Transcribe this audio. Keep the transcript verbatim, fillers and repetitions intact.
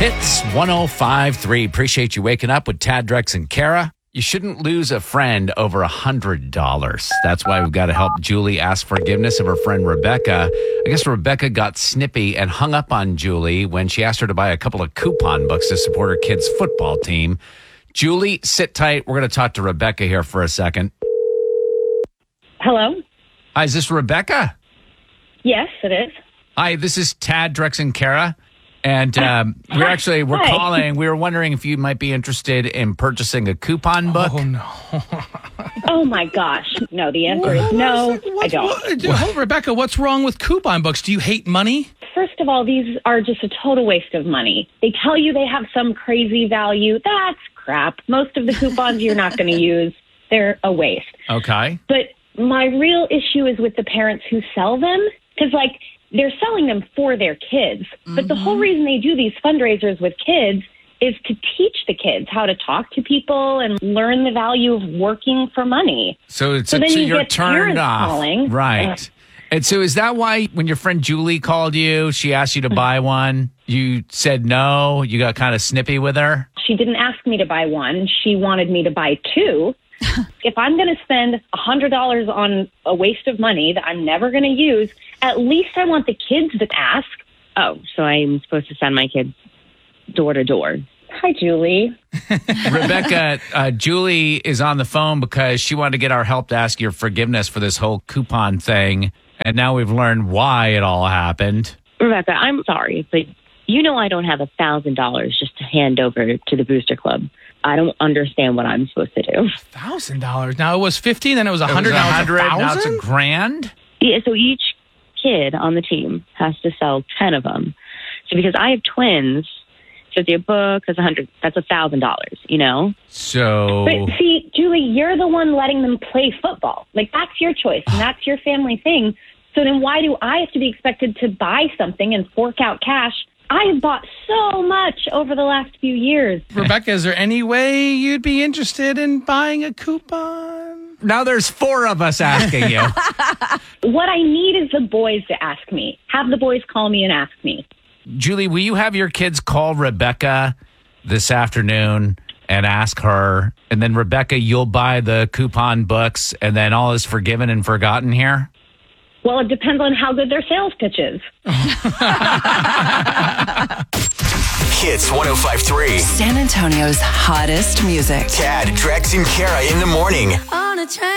Hits one oh five point three. Appreciate you waking up with Tad, Drex, and Kara. You shouldn't lose a friend over one hundred dollars. That's why we've got to help Julie ask forgiveness of her friend Rebecca. I guess Rebecca got snippy and hung up on Julie when she asked her to buy a couple of coupon books to support her kid's football team. Julie, sit tight. We're going to talk to Rebecca here for a second. Hello? Hi, is this Rebecca? Yes, it is. Hi, this is Tad, Drex, and Kara. And um, we're actually, we're Hi. calling. We were wondering if you might be interested in purchasing a coupon book. Oh, no. Oh, my gosh. No, the answer is no, I don't. What, what, Rebecca, what's wrong with coupon books? Do you hate money? First of all, these are just a total waste of money. They tell you they have some crazy value. That's crap. Most of the coupons you're not going to use. They're a waste. Okay. But my real issue is with the parents who sell them. Because, like, they're selling them for their kids. Mm-hmm. But the whole reason they do these fundraisers with kids is to teach the kids how to talk to people and learn the value of working for money. So it's So a, then so you you're get turned parents off. calling. Right. And so is that why when your friend Julie called you, she asked you to buy one, you said no, you got kind of snippy with her? She didn't ask me to buy one. She wanted me to buy two. If I'm going to spend one hundred dollars on a waste of money that I'm never going to use, at least I want the kids to ask. Oh, so I'm supposed to send my kids door to door. Hi, Julie. Rebecca, uh, Julie is on the phone because she wanted to get our help to ask your forgiveness for this whole coupon thing. And now we've learned why it all happened. Rebecca, I'm sorry, but you know I don't have a thousand dollars just to hand over to the Booster Club. I don't understand what I'm supposed to do. one thousand dollars. Now it was fifteen, then it was one It was hundred dollars. one hundred, now it's a one thousand? grand? Yeah, so each kid on the team has to sell ten of them. So because I have twins, so their book that's a hundred. That's a thousand dollars. You know. So, But see, Julie, you're the one letting them play football. Like, that's your choice, and that's your family thing. So then why do I have to be expected to buy something and fork out cash? I have bought so much over the last few years. Rebecca, is there any way you'd be interested in buying a coupon? now there's four of us asking you. What I need is the boys to ask me. Have the boys call me and ask me. Julie, will you have your kids call Rebecca this afternoon and ask her? And then, Rebecca, you'll buy the coupon books, and then all is forgiven and forgotten here? Well, it depends on how good their sales pitch is. Hits one oh five point three. San Antonio's hottest music. Tad, Drex, and Kara in the morning. On a train.